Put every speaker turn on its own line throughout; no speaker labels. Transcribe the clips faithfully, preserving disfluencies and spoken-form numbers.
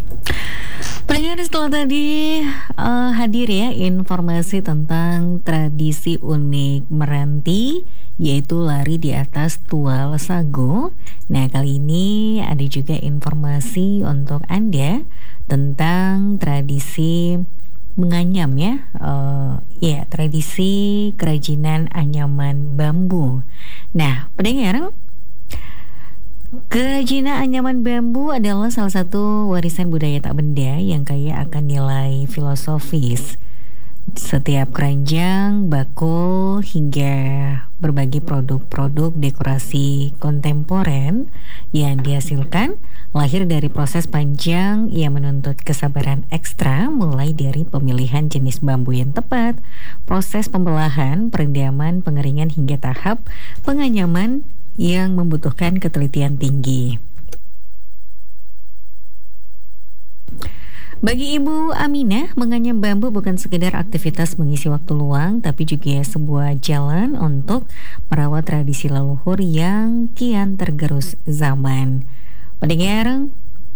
Pendengar, setelah tadi uh, hadir ya informasi tentang tradisi unik Meranti, yaitu lari di atas tual sagu. Nah, kali ini ada juga informasi untuk Anda tentang tradisi menganyam ya, uh, ya tradisi kerajinan anyaman bambu. Nah, pendengar, kerajinan anyaman bambu adalah salah satu warisan budaya tak benda yang kaya akan nilai filosofis. Setiap keranjang, bakul, hingga berbagai produk-produk dekorasi kontemporer yang dihasilkan lahir dari proses panjang yang menuntut kesabaran ekstra, mulai dari pemilihan jenis bambu yang tepat, proses pembelahan, perendaman, pengeringan hingga tahap penganyaman yang membutuhkan ketelitian tinggi. Bagi Ibu Aminah, menganyam bambu bukan sekedar aktivitas mengisi waktu luang, tapi juga sebuah jalan untuk merawat tradisi leluhur yang kian tergerus zaman. Pendengar,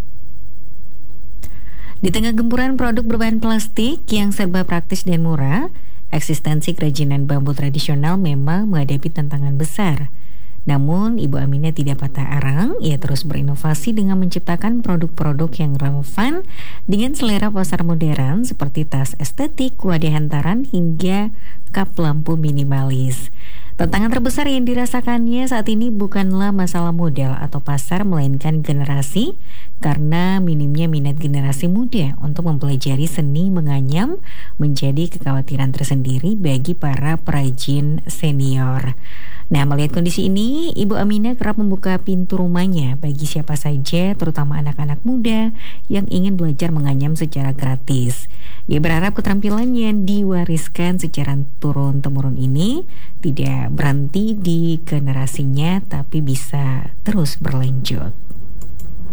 di tengah gempuran produk berbahan plastik yang serba praktis dan murah, eksistensi kerajinan bambu tradisional memang menghadapi tantangan besar. Namun, Ibu Aminah tidak patah arang. Ia terus berinovasi dengan menciptakan produk-produk yang relevan dengan selera pasar modern seperti tas estetik, wadah hantaran, hingga kap lampu minimalis. Tantangan terbesar yang dirasakannya saat ini bukanlah masalah modal atau pasar, melainkan generasi, karena minimnya minat generasi muda untuk mempelajari seni menganyam menjadi kekhawatiran tersendiri bagi para perajin senior. Nah, melihat kondisi ini, Ibu Aminah kerap membuka pintu rumahnya bagi siapa saja, terutama anak-anak muda yang ingin belajar menganyam secara gratis. Ia berharap keterampilan yang diwariskan secara turun-temurun ini tidak berhenti di generasinya, tapi bisa terus berlanjut.